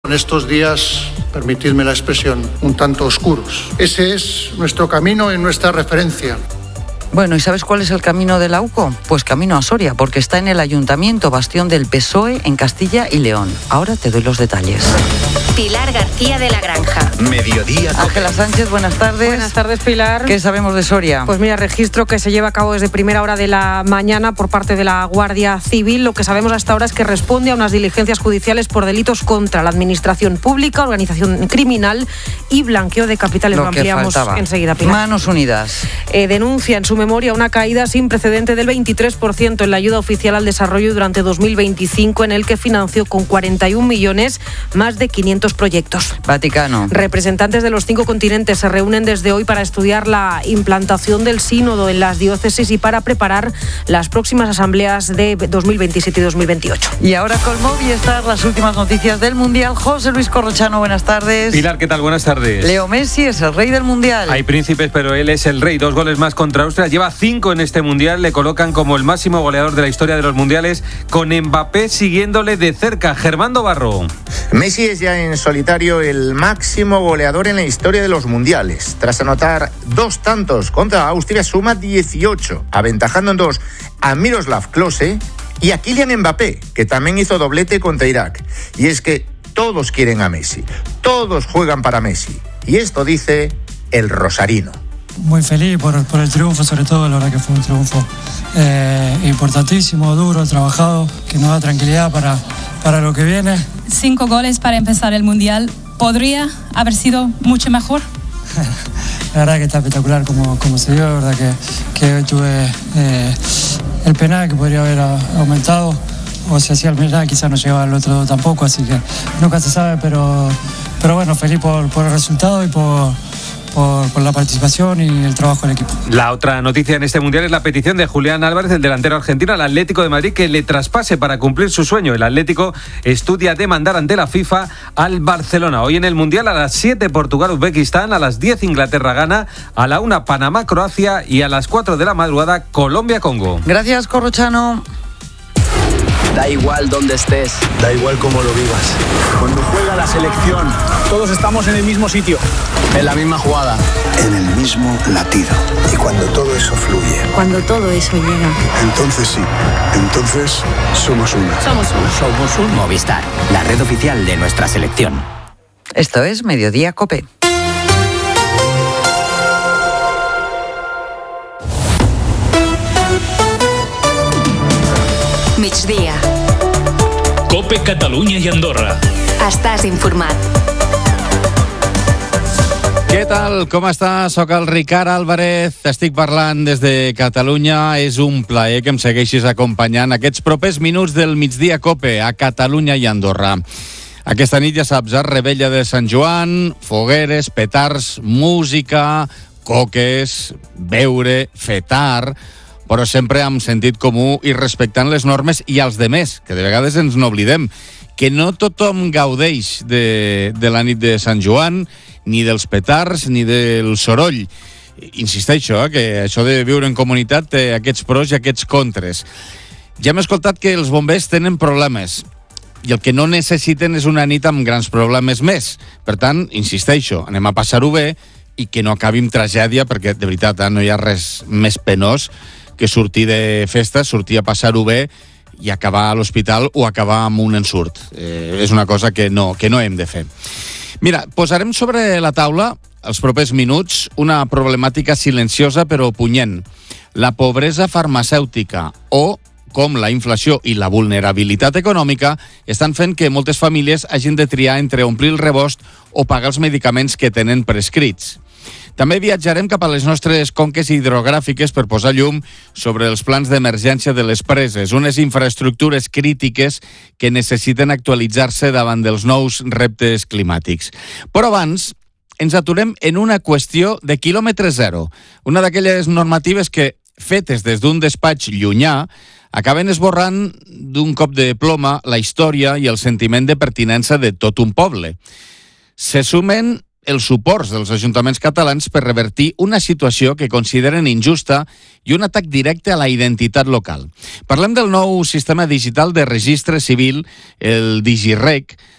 en estos días, permitidme la expresión, un tanto oscuros. Ese es nuestro camino y nuestra referencia. Bueno, ¿y sabes cuál es el camino de la UCO? Pues camino a Soria, porque está en el Ayuntamiento, bastión del PSOE en Castilla y León. Ahora te doy los detalles. Pilar García de la Granja. Mediodía. Ángela Sánchez, buenas tardes. Buenas tardes, Pilar. ¿Qué sabemos de Soria? Pues mira, registro que se lleva a cabo desde primera hora de la mañana por parte de la Guardia Civil. Lo que sabemos hasta ahora es que responde a unas diligencias judiciales por delitos contra la administración pública, organización criminal y blanqueo de capitales. Lo ampliamos enseguida, Pilar. Manos Unidas. Denuncia en su memoria una caída sin precedente del 23% en la ayuda oficial al desarrollo durante 2025, en el que financió con 41 millones más de 500 proyectos. Vaticano. Representantes de los 5 continentes se reúnen desde hoy para estudiar la implantación del sínodo en las diócesis y para preparar las próximas asambleas de 2027 y 2028. Y ahora con Movistar, las últimas noticias del Mundial. José Luis Corrochano, buenas tardes. Pilar, ¿qué tal? Buenas tardes. Leo Messi es el rey del Mundial. Hay príncipes, pero él es el rey. 2 goles más contra Austria. Lleva 5 en este Mundial. Le colocan como el máximo goleador de la historia de los Mundiales, con Mbappé siguiéndole de cerca. Germando Barro. Messi es ya en solitario el máximo goleador en la historia de los Mundiales. Tras anotar 2 tantos contra Austria, suma 18, aventajando en 2 a Miroslav Klose y a Kylian Mbappé, que también hizo doblete contra Irak. Y es que todos quieren a Messi, todos juegan para Messi. Y esto dice el rosarino. Muy feliz por el triunfo, sobre todo. La verdad que fue un triunfo importantísimo, duro, trabajado, que nos da tranquilidad para lo que viene. 5 goles para empezar el Mundial. ¿Podría haber sido mucho mejor? La verdad que está espectacular como se dio. La verdad que hoy tuve el penal que podría haber aumentado, o si hacía el penal quizás no llegaba al otro tampoco, así que nunca se sabe, pero bueno, feliz por el resultado y por la participación y el trabajo del equipo. La otra noticia en este Mundial es la petición de Julián Álvarez, el delantero argentino, al Atlético de Madrid, que le traspase para cumplir su sueño. El Atlético estudia demandar ante la FIFA al Barcelona. Hoy en el Mundial, a las 7 Portugal-Uzbekistán, a las 10 Inglaterra-Ghana, a la 1 Panamá-Croacia y a las 4 de la madrugada Colombia-Congo. Gracias, Corrochano. Da igual dónde estés, da igual cómo lo vivas. Cuando juega la selección, todos estamos en el mismo sitio, en la misma jugada, en el mismo latido. Y cuando todo eso fluye, cuando todo eso llega, entonces sí, entonces somos uno. Somos uno. Movistar, la red oficial de nuestra selección. Esto es Mediodía COPE. Migdia. COPE Catalunya i Andorra. Estàs informat. Què tal? Com estàs? Soc el Ricard Álvarez, estic parlant des de Catalunya. És un plaer que em segueixis acompanyant aquests propers minuts del Migdia COPE a Catalunya i Andorra. Aquesta nit, ja saps, Rebella de Sant Joan, fogueres, petards, música, coques, beure, fetar, però sempre amb sentit comú i respectant les normes i els demés, que de vegades ens n'oblidem, que no tothom gaudeix de la nit de Sant Joan, ni dels petards, ni del soroll. Insisteixo, que això de viure en comunitat té aquests pros i aquests contres. Ja hem escoltat que els bombers tenen problemes, i el que no necessiten és una nit amb grans problemes més. Per tant, insisteixo, anem a passar-ho bé i que no acabi amb tragèdia, perquè de veritat no hi ha res més penós que sortir de festa, sortir a passar-ho bé i acabar a l'hospital o acabar amb un ensurt. És una cosa que no hem de fer. Mira, posarem sobre la taula, els propers minuts, una problemàtica silenciosa però punyent. La pobresa farmacèutica o com la inflació i la vulnerabilitat econòmica estan fent que moltes famílies hagin de triar entre omplir el rebost o pagar els medicaments que tenen prescrits. També viatjarem cap a les nostres conques hidrogràfiques per posar llum sobre els plans d'emergència de les preses, unes infraestructures crítiques que necessiten actualitzar-se davant dels nous reptes climàtics. Però abans, ens aturem en una qüestió de quilòmetre zero, una d'aquelles normatives que, fetes des d'un despatx llunyà, acaben esborrant d'un cop de ploma la història i el sentiment de pertinença de tot un poble. Se sumen els suports dels ajuntaments catalans per revertir una situació que consideren injusta i un atac directe a la identitat local. Parlem del nou sistema digital de registre civil, el DigiReg,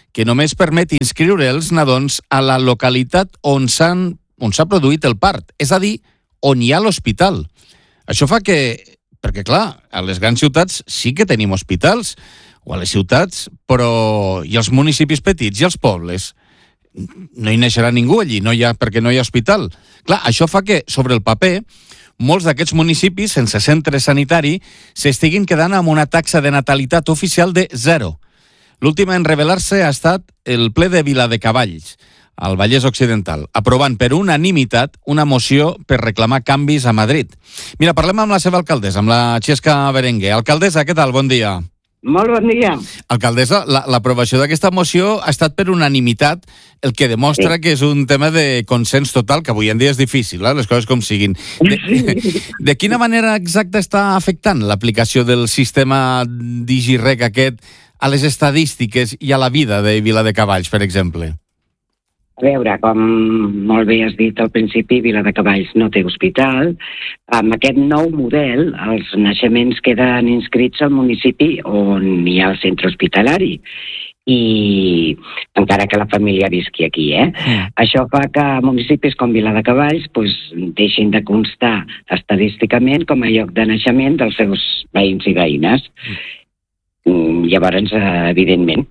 que només permet inscriure els nadons a la localitat on s'ha produït el part, és a dir, on hi ha l'hospital. Això fa que, perquè clar, a les grans ciutats sí que tenim hospitals, o a les ciutats, però i als municipis petits i als pobles no hi naixerà ningú allí, perquè no hi ha hospital. Clar, això fa que, sobre el paper, molts d'aquests municipis, sense centre sanitari, s'estiguin quedant amb una taxa de natalitat oficial de 0. L'última en revelar-se ha estat el ple de Viladecavalls, al Vallès Occidental, aprovant per unanimitat una moció per reclamar canvis a Madrid. Mira, parlem amb la seva alcaldessa, amb la Xesca Berenguer. Alcaldessa, què tal? Bon dia. Molt bon dia. Alcaldessa, l'aprovació d'aquesta moció ha estat per unanimitat, el que demostra que és un tema de consens total, que avui en dia és difícil, les coses com siguin. De quina manera exacta està afectant l'aplicació del sistema DigiRec aquest a les estadístiques i a la vida de Viladecavalls, per exemple? A veure, com molt bé has dit al principi, Viladecavalls no té hospital. Amb aquest nou model, els naixements queden inscrits al municipi on hi ha el centre hospitalari. I encara que la família visqui aquí, Això fa que municipis com Viladecavalls deixin de constar estadísticament com a lloc de naixement dels seus veïns i veïnes. Llavors, evidentment,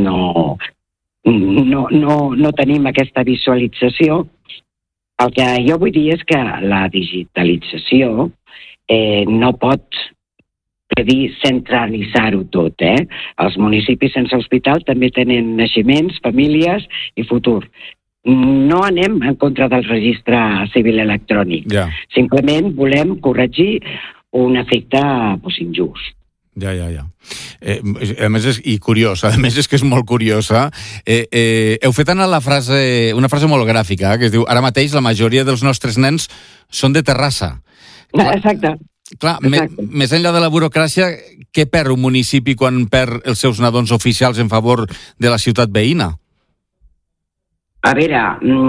no tenim aquesta visualització. El que jo vull dir és que la digitalització no pot dir centralitzar-ho tot. Els municipis sense hospital també tenen naixements, famílies i futur. No anem en contra del registre civil electrònic. Simplement volem corregir un efecte injust. Ja. A més, i curiosa, a més és que és molt curiosa. Heu fet anar una frase molt gràfica, que es diu: ara mateix la majoria dels nostres nens són de Terrassa. Exacte. Clar, més enllà de la burocràcia, què perd un municipi quan perd els seus nadons oficials en favor de la ciutat veïna? A veure,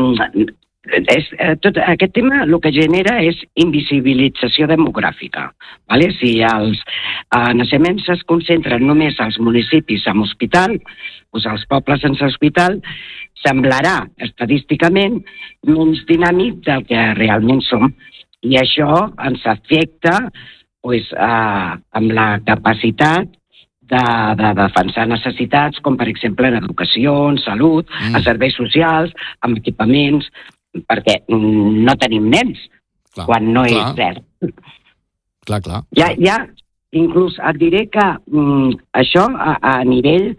tot aquest tema el que genera és invisibilització demogràfica. Si els naixements es concentren només als municipis amb hospital, als pobles sense hospital, semblarà estadísticament menys dinàmic del que realment som. I això ens afecta amb la capacitat de defensar necessitats com, per exemple, en educació, en salut, a serveis socials, amb equipaments, perquè no tenim nens, quan no és cert. Clar. Ja, inclús et diré que això a nivell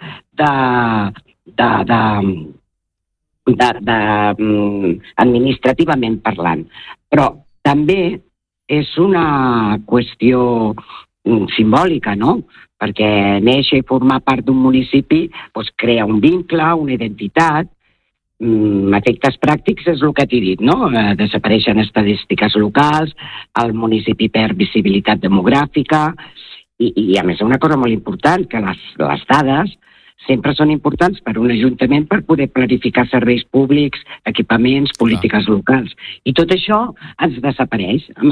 administrativament parlant, però també és una qüestió simbòlica, no? Perquè néixer i formar part d'un municipi crea un vincle, una identitat. Efectes pràctics és el que t'he dit, no? Desapareixen estadístiques locals, el municipi perd visibilitat demogràfica i a més una cosa molt important, que les dades sempre són importants per un ajuntament per poder planificar serveis públics, equipaments, polítiques locals. I tot això ens desapareix amb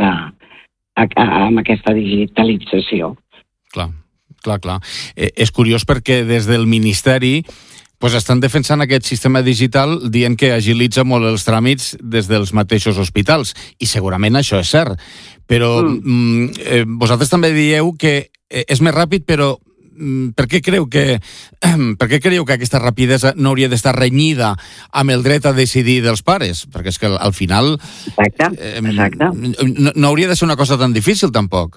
aquesta digitalització. Clar. És curiós perquè des del Ministeri estan defensant aquest sistema digital dient que agilitza molt els tràmits des dels mateixos hospitals. I segurament això és cert. Però vosaltres també dieu que és més ràpid, però per què creieu que aquesta rapidesa no hauria d'estar renyida amb el dret a decidir dels pares? Perquè és que al final Exacte. No hauria de ser una cosa tan difícil, tampoc.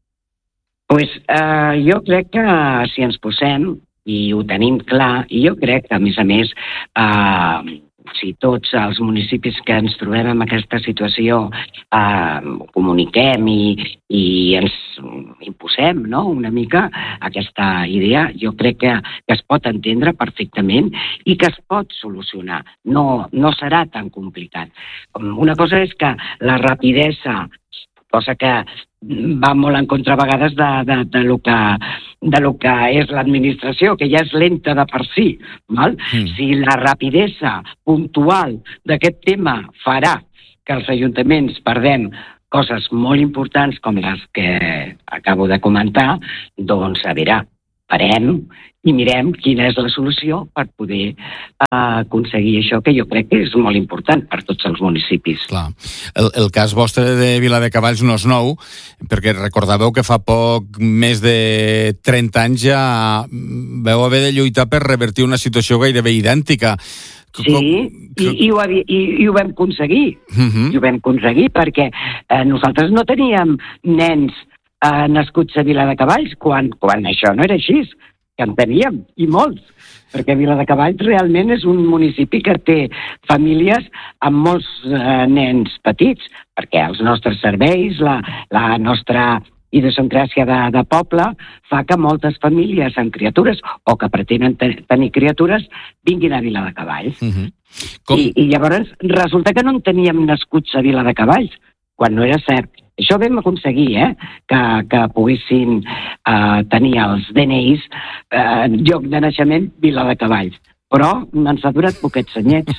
Jo crec que si ens posem i ho tenim clar, i jo crec que, a més, si tots els municipis que ens trobem en aquesta situació comuniquem i ens imposem una mica aquesta idea, jo crec que es pot entendre perfectament i que es pot solucionar. No serà tan complicat. Una cosa és que la rapidesa, cosa que va molt en contra a vegades de lo que és l'administració, que ja és lenta de per si. Si la rapidesa puntual d'aquest tema farà que els ajuntaments perdem coses molt importants com les que acabo de comentar, doncs a veure, farem i mirem quina és la solució per poder aconseguir això, que jo crec que és molt important per tots els municipis. Clar. El cas vostre de Viladecavalls no és nou, perquè recordàveu que fa poc més de 30 anys ja veu haver de lluitar per revertir una situació gairebé idèntica. I ho vam aconseguir. I ho vam aconseguir perquè nosaltres no teníem nens nascuts a Viladecavalls quan això no era així, que en teníem, i molts, perquè Viladecavalls realment és un municipi que té famílies amb molts nens petits, perquè els nostres serveis, la nostra idiosincràsia de poble fa que moltes famílies amb criatures o que pretenen tenir criatures vinguin a Viladecavalls. I llavors resulta que no en teníem nascuts a Viladecavalls, quan no era cert. Això vam aconseguir, que poguessin tenir els DNIs lloc de naixement Viladecavalls. Però ens ha durat poquets anyets.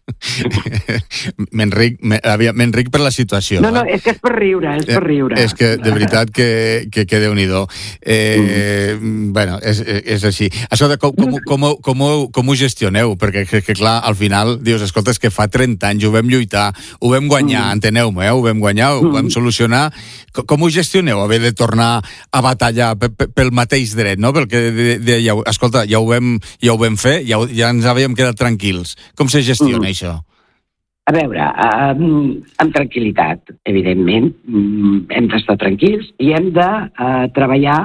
M'enric per la situació. No, és que és per riure, És que, de veritat, que Déu-n'hi-do. Bueno, és així. Això de com ho gestioneu? Perquè, clar, al final, dius, escolta, és que fa 30 anys ho vam lluitar, ho vam guanyar, enteneu-me, ho vam guanyar, ho vam solucionar. Com ho gestioneu, haver de tornar a batallar pel mateix dret, no? Perquè dèieu, escolta, ja ho vam fer, ja ens havíem quedat tranquils. Com se gestiona això? A veure, amb tranquil·litat, evidentment. Hem d'estar tranquils i hem de treballar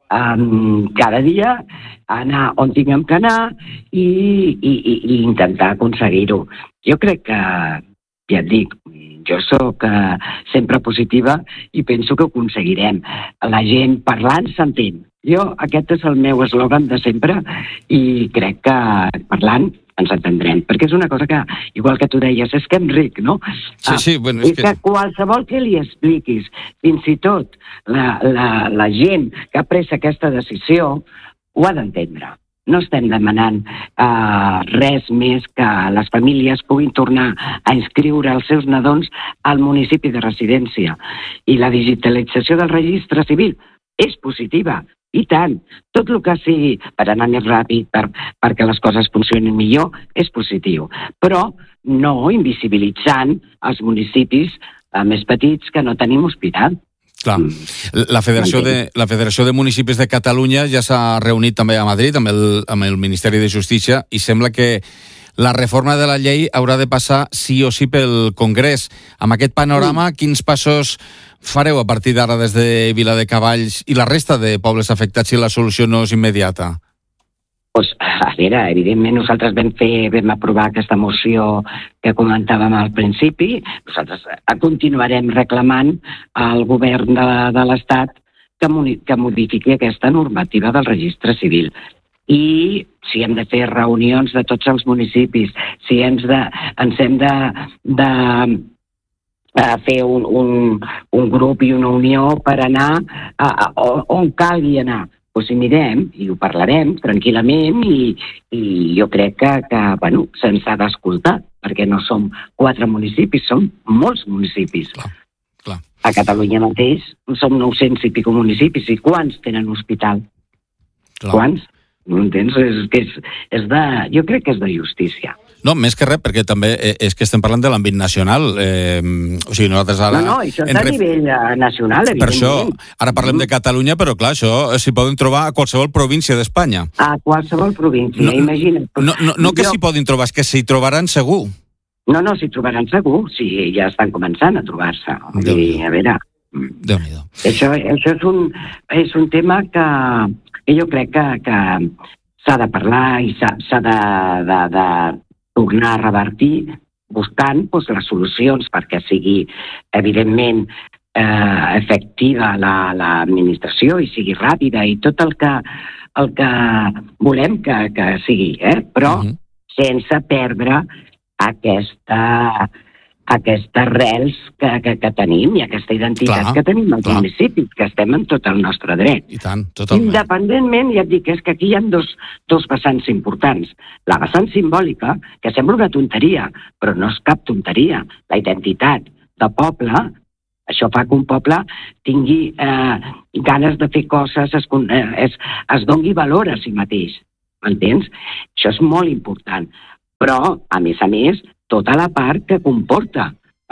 cada dia, anar on tinguem que anar i intentar aconseguir-ho. Jo crec que, ja et dic, jo sóc sempre positiva i penso que ho aconseguirem. La gent parlant s'entén. Aquest és el meu eslògan de sempre i crec que parlant ens entendrem, perquè és una cosa que, igual que tu deies, és que Enric, no? Sí, bueno, és que qualsevol que li expliquis, fins i tot la gent que ha pres aquesta decisió, ho ha d'entendre. No estem demanant res més que les famílies puguin tornar a inscriure els seus nadons al municipi de residència. I la digitalització del registre civil és positiva, i tant. Tot el que sigui per anar més ràpid, perquè les coses funcionin millor, és positiu. Però no invisibilitzant els municipis més petits que no tenim hospital. Clar. La Federació de Municipis de Catalunya ja s'ha reunit també a Madrid amb el Ministeri de Justícia i sembla que la reforma de la llei haurà de passar sí o sí pel Congrés. Amb aquest panorama, quins passos fareu a partir d'ara des de Viladecavalls i la resta de pobles afectats si la solució no és immediata? Pues, a veure, evidentment nosaltres vam aprovar aquesta moció que comentàvem al principi. Nosaltres continuarem reclamant al govern de l'Estat que modifiqui aquesta normativa del registre civil. I si hem de fer reunions de tots els municipis, si ens hem de fer un grup i una unió per anar on calgui anar, doncs hi anirem i ho parlarem tranquil·lament i jo crec que se'ns ha d'escoltar, perquè no som 4 municipis, som molts municipis. Clar. A Catalunya mateix som 900 i pico municipis, i quants tenen hospital? Clar. Quants? No entens? Jo crec que és de justícia. No, més que res, perquè també és que estem parlant de l'àmbit nacional. O sigui, nosaltres ara... No, això és a nivell nacional, evidentment. Per això, ara parlem de Catalunya, però clar, això s'hi poden trobar a qualsevol província d'Espanya. A qualsevol província, imagina't. No que s'hi podin trobar, és que s'hi trobaran segur. No, s'hi trobaran segur, sí, ja estan començant a trobar-se. A veure... Déu-n'hi-do. Això és un tema que jo crec que s'ha de parlar i s'ha de tornar a revertir buscant les solucions perquè sigui, evidentment, efectiva l'administració i sigui ràpida i tot el que volem que sigui, però sense perdre aquestes arrels que tenim i aquesta identitat que tenim als municipis, que estem en tot el nostre dret. I tant, totalment. Independentment, ja et dic, és que aquí hi ha dos vessants importants. La vessant simbòlica, que sembla una tonteria, però no és cap tonteria. La identitat de poble Això fa que un poble tingui ganes de fer coses, es doni valor a si mateix, m'entens? Això és molt important. Però, a més, tota la part que comporta,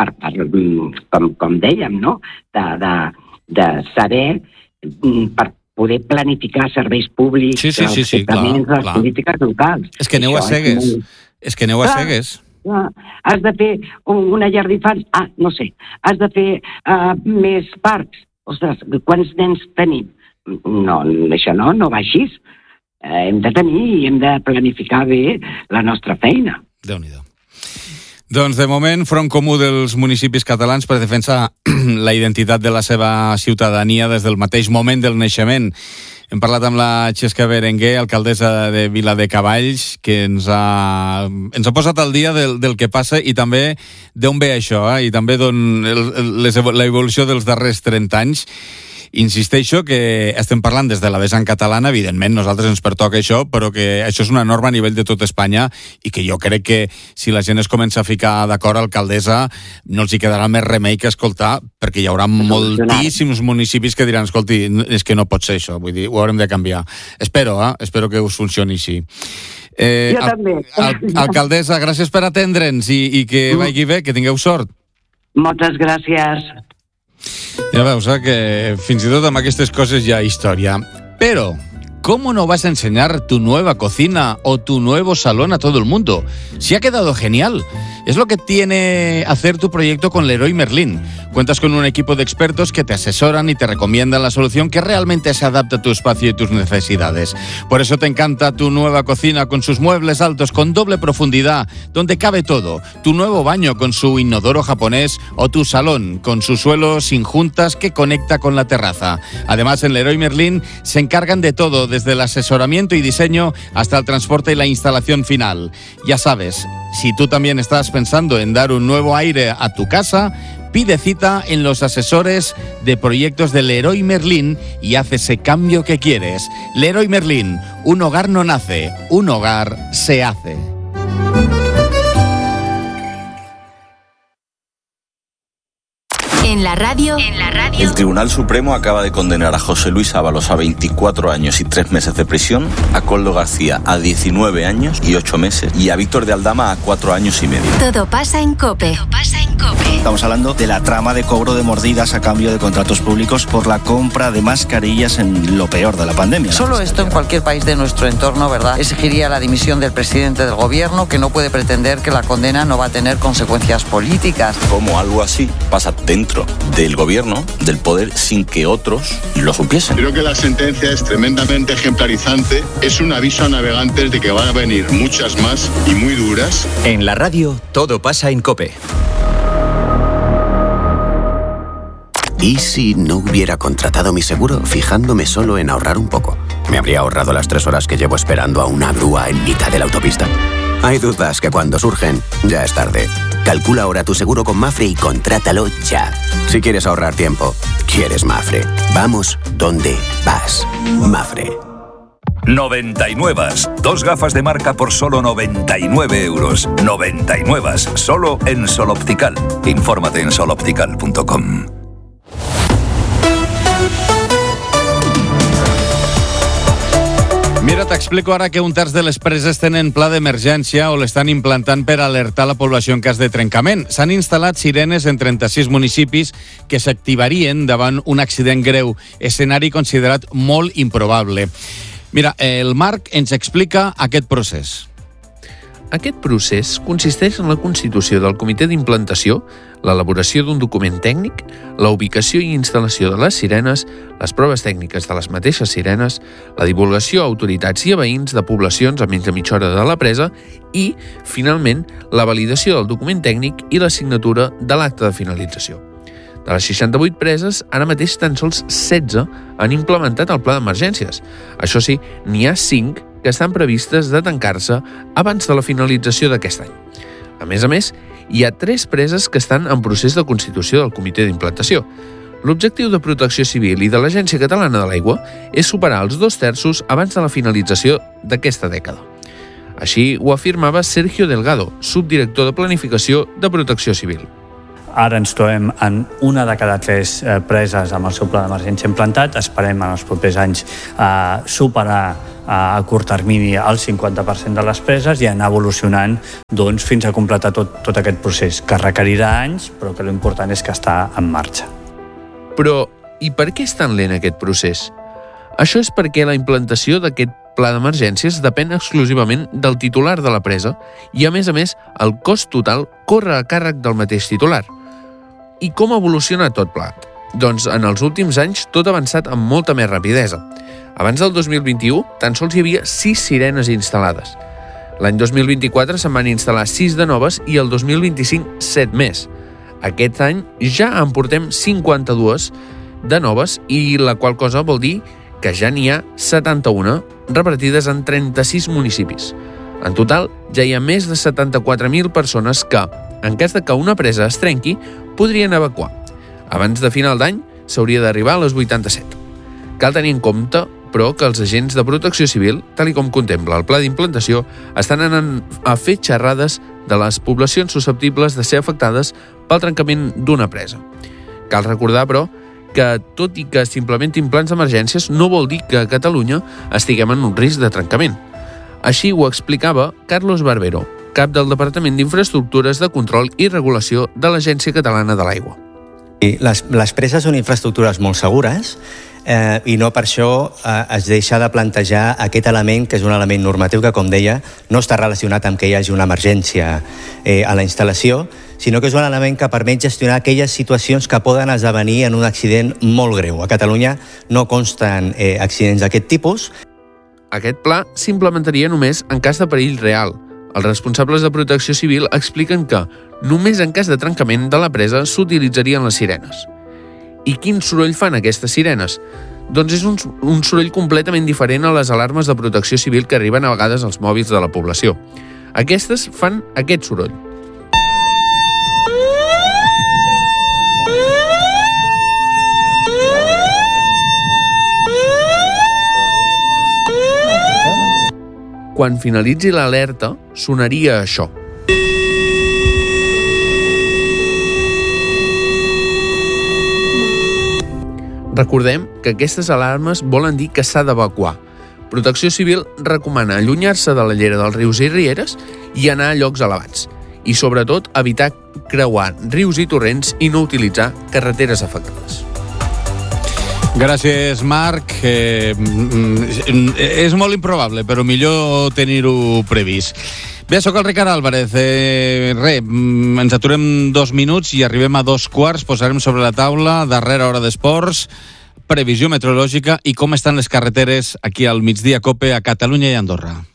com dèiem, no? De saber, per poder planificar serveis públics, sí, les polítiques locals. És que aneu a cegues. Has de fer una llar d'infants? No sé. Has de fer més parcs? Ostres, quants nens tenim? No, això no va així. Hem de tenir i hem de planificar bé la nostra feina. Déu-n'hi-do. Doncs, de moment, Front Comú dels municipis catalans per defensar la identitat de la seva ciutadania des del mateix moment del naixement. Hem parlat amb la Xesca Berenguer, alcaldessa de Viladecavalls, que ens ha posat al dia del que passa i també d'on ve això, i també l'evolució dels darrers 30 anys. Insisteixo que estem parlant des de la vessant catalana, evidentment, nosaltres ens pertoca això, però que això és una norma a nivell de tot Espanya i que jo crec que si la gent es comença a ficar d'acord, alcaldessa, no els hi quedarà més remei que escoltar, perquè hi haurà moltíssims municipis que diran, escolti, és que no pot ser això, vull dir, ho haurem de canviar. Espero que us funcioni així. Jo també. Alcaldessa, gràcies per atendre'ns i que vagi bé, que tingueu sort. Moltes gràcies. Ja veus, que fins i tot amb aquestes coses hi ha història. Pero, ¿cómo no vas a enseñar tu nueva cocina o tu nuevo salón a todo el mundo? Si ha quedado genial. Es lo que tiene hacer tu proyecto con Leroy Merlin. Cuentas con un equipo de expertos que te asesoran y te recomiendan la solución que realmente se adapta a tu espacio y tus necesidades. Por eso te encanta tu nueva cocina con sus muebles altos con doble profundidad, donde cabe todo. Tu nuevo baño con su inodoro japonés o tu salón con su suelo sin juntas que conecta con la terraza. Además, en Leroy Merlin se encargan de todo, desde el asesoramiento y diseño hasta el transporte y la instalación final. Ya sabes, si tú también estás pensando en dar un nuevo aire a tu casa, pide cita en los asesores de proyectos de Leroy Merlin y haz ese cambio que quieres. Leroy Merlin, un hogar no nace, un hogar se hace. En la radio. El Tribunal Supremo acaba de condenar a José Luis Ábalos a 24 años y 3 meses de prisión, a Koldo García a 19 años y 8 meses y a Víctor de Aldama a 4 años y medio. Todo pasa en COPE. Estamos hablando de la trama de cobro de mordidas a cambio de contratos públicos por la compra de mascarillas en lo peor de la pandemia. Solo esto en cualquier país de nuestro entorno, ¿verdad?, exigiría la dimisión del presidente del gobierno, que no puede pretender que la condena no va a tener consecuencias políticas. ¿Cómo algo así pasa dentro del gobierno, del poder, sin que otros lo supiesen? Creo que la sentencia es tremendamente ejemplarizante. Es un aviso a navegantes de que van a venir muchas más y muy duras. En la radio, todo pasa en COPE. ¿Y si no hubiera contratado mi seguro fijándome solo en ahorrar un poco? Me habría ahorrado las 3 horas que llevo esperando a una grúa en mitad de la autopista. Hay dudas que cuando surgen, ya es tarde. Calcula ahora tu seguro con Mafre y contrátalo ya. Si quieres ahorrar tiempo, quieres Mafre. Vamos donde vas. Mafre. 99. 2 gafas de marca por solo 99 euros. 99. Solo en Sol Optical. Infórmate en soloptical.com. Mira, t'explico ara que un terç de les preses tenen pla d'emergència o l'estan implantant per alertar la població en cas de trencament. S'han instal·lat sirenes en 36 municipis que s'activarien davant un accident greu, escenari considerat molt improbable. Mira, el Marc ens explica aquest procés. Aquest procés consisteix en la constitució del comitè d'implantació, l'elaboració d'un document tècnic, la ubicació i instal·lació de les sirenes, les proves tècniques de les mateixes sirenes, la divulgació a autoritats i a veïns de poblacions a menys de mitja hora de la presa i, finalment, la validació del document tècnic i la signatura de l'acte de finalització. De les 68 preses, ara mateix tan sols 16 han implementat el pla d'emergències. Això sí, n'hi ha 5 que estan previstes de tancar-se abans de la finalització d'aquest any. A més, hi ha 3 preses que estan en procés de constitució del comitè d'implantació. L'objectiu de Protecció Civil i de l'Agència Catalana de l'Aigua és superar els 2/3 abans de la finalització d'aquesta dècada. Així ho afirmava Sergio Delgado, subdirector de Planificació de Protecció Civil. Ara ens trobem en una de cada 3 preses amb el seu pla d'emergència implantat. Esperem en els propers anys superar a curt termini el 50% de les preses i anar evolucionant fins a completar tot aquest procés, que requerirà anys, però que l'important és que està en marxa. Però, i per què és tan lent aquest procés? Això és perquè la implantació d'aquest pla d'emergències depèn exclusivament del titular de la presa i, a més, el cost total corre a càrrec del mateix titular. I com evoluciona tot plat? Doncs en els últims anys tot ha avançat amb molta més rapidesa. Abans del 2021 tan sols hi havia 6 sirenes instal·lades. L'any 2024 se'n van instal·lar 6 de noves i el 2025 7 més. Aquest any ja en portem 52 de noves i la qual cosa vol dir que ja n'hi ha 71 repartides en 36 municipis. En total, ja hi ha més de 74.000 persones que, en cas de que una presa es trenqui, podrien evacuar. Abans de final d'any s'hauria d'arribar a les 87. Cal tenir en compte, però, que els agents de protecció civil, tal com contempla el pla d'implantació, estan anant a fer xerrades de les poblacions susceptibles de ser afectades pel trencament d'una presa. Cal recordar, però, que tot i que s'implementin plans d'emergències no vol dir que a Catalunya estiguem en un risc de trencament. Així ho explicava Carlos Barbero, cap del Departament d'Infraestructures de Control i Regulació de l'Agència Catalana de l'Aigua. Les preses són infraestructures molt segures i no per això es deixa de plantejar aquest element, que és un element normatiu que, com deia, no està relacionat amb que hi hagi una emergència a la instal·lació, sinó que és un element que permet gestionar aquelles situacions que poden esdevenir en un accident molt greu. A Catalunya no consten accidents d'aquest tipus. Aquest pla s'implementaria només en cas de perill real. Els responsables de protecció civil expliquen que només en cas de trencament de la presa s'utilitzarien les sirenes. I quin soroll fan aquestes sirenes? Doncs és un soroll completament diferent a les alarmes de protecció civil que arriben a vegades als mòbils de la població. Aquestes fan aquest soroll. Quan finalitzi l'alerta, sonaria això. Recordem que aquestes alarmes volen dir que s'ha d'evacuar. Protecció Civil recomana allunyar-se de la llera dels rius i rieres i anar a llocs elevats. I, sobretot, evitar creuar rius i torrents i no utilitzar carreteres afectades. Gràcies, Marc. És molt improbable, però millor tenir-ho previst. Bé, soc el Ricard Álvarez. Ens aturem 2 minuts i arribem a 2:15. Posarem sobre la taula, darrera hora d'esports, previsió meteorològica i com estan les carreteres aquí al Migdia Cope a Catalunya i Andorra.